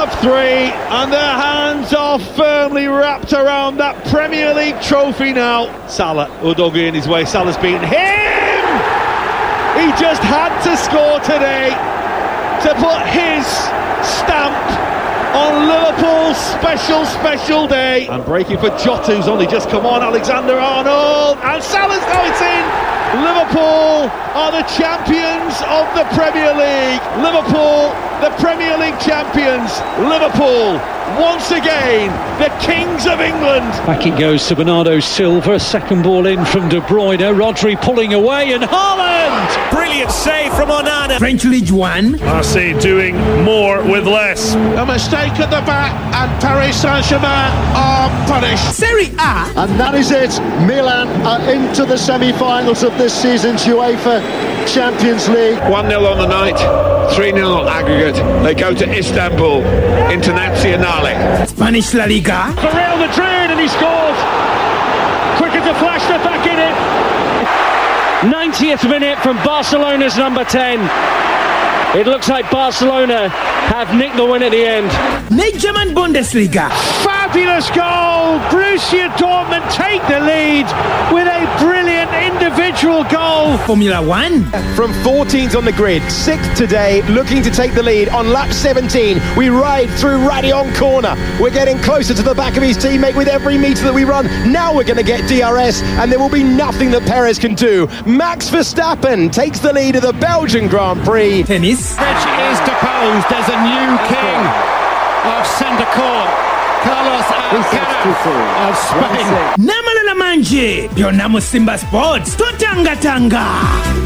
Three, and their hands are firmly wrapped around that Premier League trophy now. Salah, Udogie in his way, Salah's beaten him! He just had to score today to put his stamp on Liverpool's special day. And breaking for Jota, who's only just come on, Alexander-Arnold, and Salah's, oh, it's in! Liverpool are the champions of the Premier League. Liverpool, the Premier League champions. Liverpool, once again, the kings of England. Back it goes to Bernardo Silva. Second ball in from De Bruyne. Rodri pulling away, and Haaland! Brilliant save from Onana. French League One. Marseille doing more with less. A mistake at the back, and Paris Saint-Germain are punished. Serie A. And that is it. Milan are into the semi-finals of this season's UEFA Champions League. 1-0 on the night, 3-0 aggregate. They go to Istanbul Internazionale. Spanish La Liga. For Real Madrid, and he scores. Quick as a flash, they're back in it. 90th minute from Barcelona's number 10. It looks like Barcelona have nicked the win at the end. German Bundesliga. Fabulous goal! Borussia Dortmund take the lead with a brilliant individual goal. Formula One. From 14th on the grid, 6th today, looking to take the lead on lap 17. We ride through Radion Corner. We're getting closer to the back of his teammate with every metre that we run. Now we're going to get DRS, and there will be nothing that Perez can do. Max Verstappen takes the lead of the Belgian Grand Prix. Tennis. Rich is deposed as a new king of centre court. Carlos Alcaraz of Spain. Namalala manje. Bionamo Simba Sports. Totanga Tanga.